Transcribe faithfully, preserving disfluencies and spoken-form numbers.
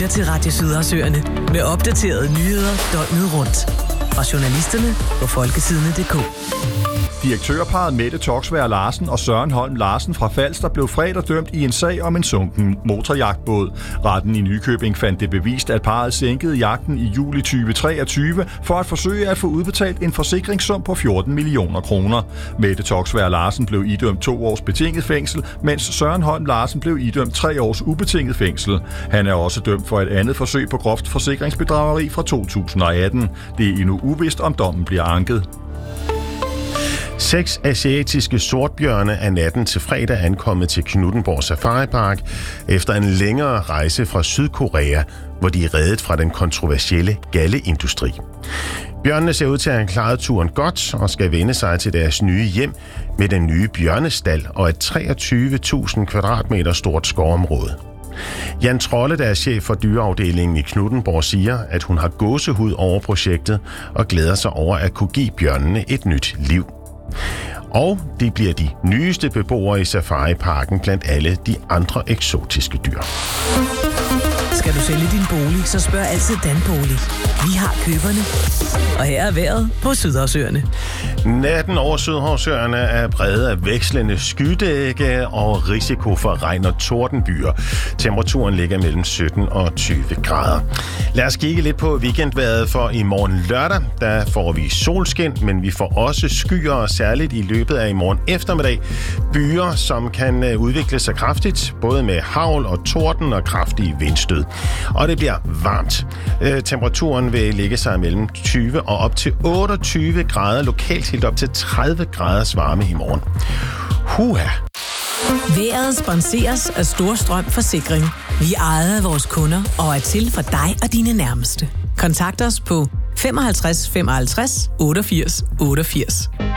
lytter til Radio Sydersøerne med opdaterede nyheder døgnet rundt. Fra journalisterne på folketidene punktum d k. Direktørparret Mette Toksvær Larsen og Søren Holm Larsen fra Falster blev fredag dømt i en sag om en sunken motorjagtbåd. Retten i Nykøbing fandt det bevist, at parret sænkede jagten i juli tyve treogtyve for at forsøge at få udbetalt en forsikringssum på fjorten millioner kroner. Mette Toksvær Larsen blev idømt to års betinget fængsel, mens Søren Holm Larsen blev idømt tre års ubetinget fængsel. Han er også dømt for et andet forsøg på groft forsikringsbedrageri fra to tusind og atten. Det er endnu uvist, om dommen bliver anket. Seks asiatiske sortbjørne er natten til fredag ankommet til Knuthenborg Safari Park efter en længere rejse fra Sydkorea, hvor de er reddet fra den kontroversielle galleindustri. Bjørnene ser ud til at have klaret turen godt og skal vende sig til deres nye hjem med den nye bjørnestal og et treogtyve tusind kvadratmeter stort skovområde. Jan Trolle, der er chef for dyreafdelingen i Knuthenborg, siger, at hun har gåsehud over projektet og glæder sig over at kunne give bjørnene et nyt liv. Og de bliver de nyeste beboere i Safari-parken blandt alle de andre eksotiske dyr. Skal du sælge din bolig, så spørg altid Danbolig. Vi har køberne. Og her er vejret på Sydersøerne. Natten over Sydersøerne er præget af vekslende skydække og risiko for regn og tordenbyer. Temperaturen ligger mellem sytten og tyve grader. Lad os kigge lidt på weekendvejret, for i morgen lørdag, der får vi solskin, men vi får også skyer, særligt i løbet af i morgen eftermiddag. Byer, som kan udvikle sig kraftigt, både med hagl og torden og kraftige vindstød. Og det bliver varmt. Temperaturen vil ligge sig mellem tyve og op til otteogtyve grader, lokalt helt op til tredive graders varme i morgen. Huha! Vejret sponseres af Storstrøm Forsikring. Vi ejer af vores kunder og er til for dig og dine nærmeste. Kontakt os på femoghalvtreds femoghalvtreds otteogfirs otteogfirs.